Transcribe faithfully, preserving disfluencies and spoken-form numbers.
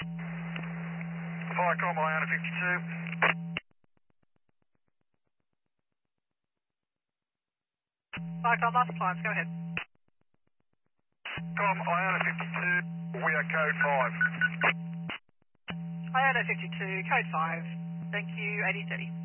Viacom, Iona fifty-two. Viacom, last appliance, go ahead. Com, Iona fifty-two, we are code five. Iona fifty-two, code five. Thank you, eighty thirty.